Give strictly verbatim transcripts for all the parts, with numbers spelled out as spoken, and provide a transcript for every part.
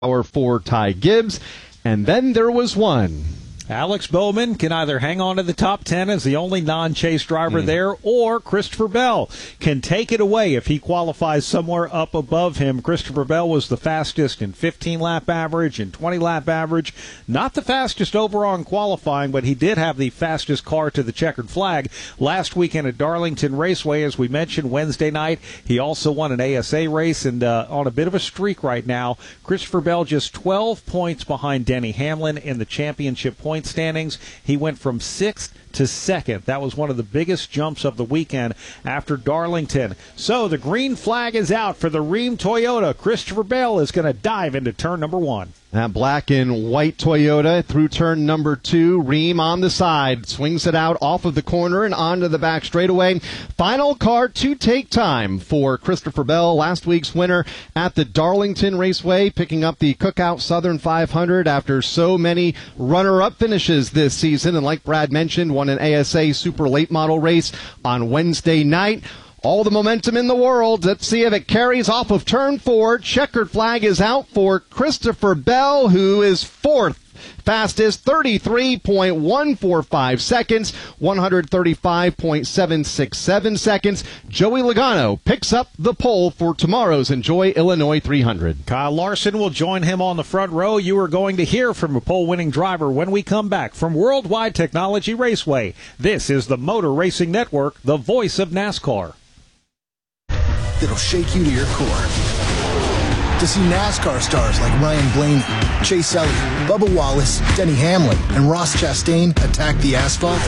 Hour for Ty Gibbs. And then there was one. Alex Bowman can either hang on to the top ten as the only non-chase driver mm. there, or Christopher Bell can take it away if he qualifies somewhere up above him. Christopher Bell was the fastest in fifteen-lap average and twenty-lap average. Not the fastest overall in qualifying, but he did have the fastest car to the checkered flag last weekend at Darlington Raceway, as we mentioned, Wednesday night. He also won an A S A race and uh, on a bit of a streak right now. Christopher Bell just twelve points behind Denny Hamlin in the championship points standings. He went from sixth to second. That was one of the biggest jumps of the weekend after Darlington. So the green flag is out for the Rheem Toyota. Christopher Bell is going to dive into turn number one. That black and white Toyota through turn number two. Rheem on the side. Swings it out off of the corner and onto the back straightaway. Final car to take time for Christopher Bell, last week's winner at the Darlington Raceway, picking up the Cookout Southern five hundred after so many runner-up finishes this season. And like Brad mentioned, won an A S A Super Late Model race on Wednesday night. All the momentum in the world. Let's see if it carries off of turn four. Checkered flag is out for Christopher Bell, who is fourth fastest, thirty-three point one four five seconds, one thirty-five point seven six seven seconds. Joey Logano picks up the pole for tomorrow's Enjoy Illinois three hundred. Kyle Larson will join him on the front row. You are going to hear from a pole-winning driver when we come back from Worldwide Technology Raceway. This is the Motor Racing Network, the voice of NASCAR. That'll shake you to your core. To see NASCAR stars like Ryan Blaney, Chase Elliott, Bubba Wallace, Denny Hamlin, and Ross Chastain attack the asphalt?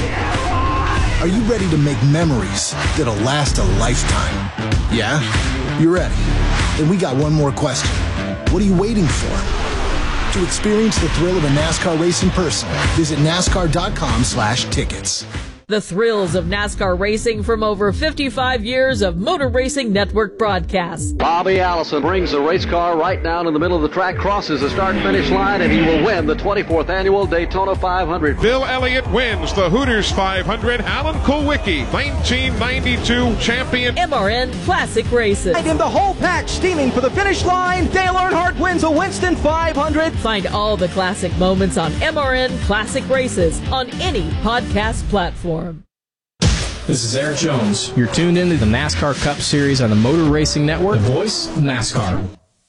Are you ready to make memories that'll last a lifetime? Yeah? You're ready. Then we got one more question. What are you waiting for? To experience the thrill of a NASCAR race in person, visit NASCAR.com slash tickets. The thrills of NASCAR racing from over fifty-five years of Motor Racing Network broadcasts. Bobby Allison brings the race car right down in the middle of the track, crosses the start-finish line, and he will win the twenty-fourth Annual Daytona five hundred. Bill Elliott wins the Hooters five hundred. Alan Kulwicki, nineteen ninety-two champion. M R N Classic Races. And in the whole pack, steaming for the finish line, Dale Earnhardt wins a Winston five hundred. Find all the classic moments on M R N Classic Races on any podcast platform. This is Eric Jones. You're tuned into the NASCAR Cup Series on the Motor Racing Network, the voice of NASCAR.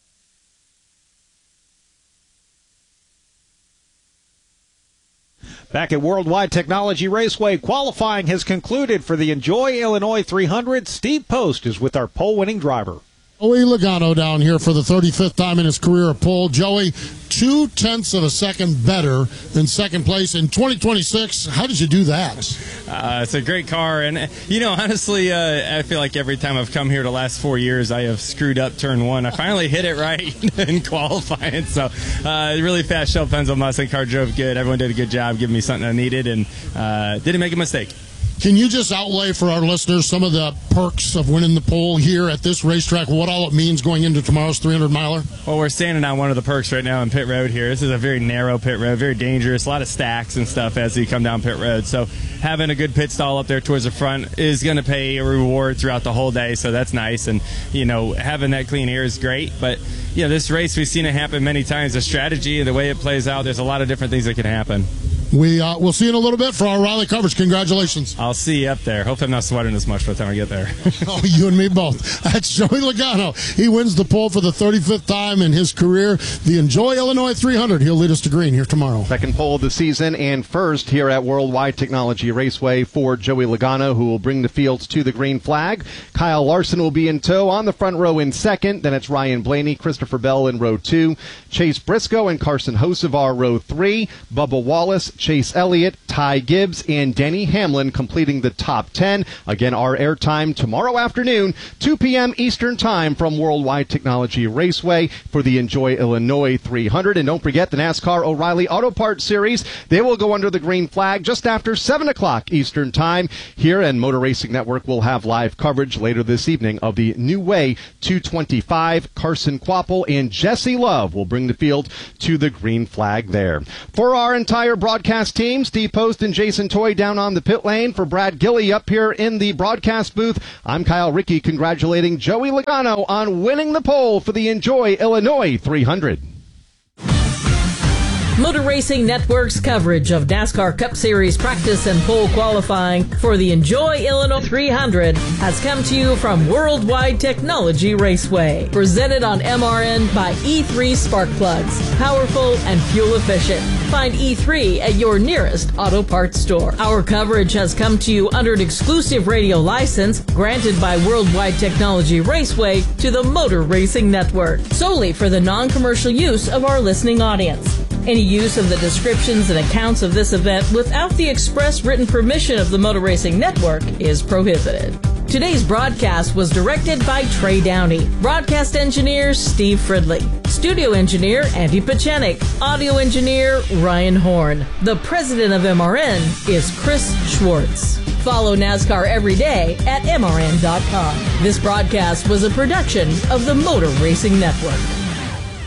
Back at Worldwide Technology Raceway, qualifying has concluded for the Enjoy Illinois three hundred. Steve Post is with our pole-winning driver. Joey Logano down here for the thirty-fifth time in his career at pole. Joey, two-tenths of a second better than second place in twenty twenty-six. How did you do that? Uh, it's a great car, and, you know, honestly, uh, I feel like every time I've come here the last four years, I have screwed up turn one. I finally hit it right in qualifying, so uh, really fast Shell Penzel Mustang car drove good. Everyone did a good job giving me something I needed, and uh, didn't make a mistake. Can you just outlay for our listeners some of the perks of winning the pole here at this racetrack, what all it means going into tomorrow's three hundred miler? Well, we're standing on one of the perks right now in pit road here. This is a very narrow pit road, very dangerous, a lot of stacks and stuff as you come down pit road. So having a good pit stall up there towards the front is going to pay a reward throughout the whole day, so that's nice. And, you know, having that clean air is great. But, you know, this race, we've seen it happen many times. The strategy and the way it plays out, there's a lot of different things that can happen. We, uh, we'll see you in a little bit for our Raleigh coverage. Congratulations. I'll see you up there. Hopefully I'm not sweating as much by the time I get there. Oh, you and me both. That's Joey Logano. He wins the pole for the thirty-fifth time in his career. The Enjoy Illinois three hundred. He'll lead us to green here tomorrow. Second pole of the season and first here at Worldwide Technology Raceway for Joey Logano, who will bring the fields to the green flag. Kyle Larson will be in tow on the front row in second. Then it's Ryan Blaney, Christopher Bell in row two, Chase Briscoe and Carson Hocevar row three, Bubba Wallace, Chase Elliott, Ty Gibbs, and Denny Hamlin completing the top ten. Again, our airtime tomorrow afternoon, two p.m. Eastern Time from Worldwide Technology Raceway for the Enjoy Illinois three hundred. And don't forget the NASCAR O'Reilly Auto Parts Series. They will go under the green flag just after seven o'clock Eastern Time. Here, and Motor Racing Network will have live coverage later this evening of the New Way two twenty-five. Carson Kvapil and Jesse Love will bring the field to the green flag there. For our entire broadcast team, Steve Post and Jason Toy down on the pit lane. For Brad Gilley up here in the broadcast booth, I'm Kyle Rickey congratulating Joey Logano on winning the pole for the Enjoy Illinois three hundred. Motor Racing Network's coverage of NASCAR Cup Series practice and pole qualifying for the Enjoy Illinois three hundred has come to you from Worldwide Technology Raceway. Presented on M R N by E three Spark Plugs. Powerful and fuel efficient. Find E three at your nearest auto parts store. Our coverage has come to you under an exclusive radio license granted by Worldwide Technology Raceway to the Motor Racing Network, solely for the non-commercial use of our listening audience. Any use of the descriptions and accounts of this event without the express written permission of the Motor Racing Network is prohibited. Today's broadcast was directed by Trey Downey. Broadcast engineer Steve Fridley. Studio engineer Andy Pachenik. Audio engineer Ryan Horn. The president of M R N is Chris Schwartz. Follow NASCAR every day at M R N dot com. This broadcast was a production of the Motor Racing Network.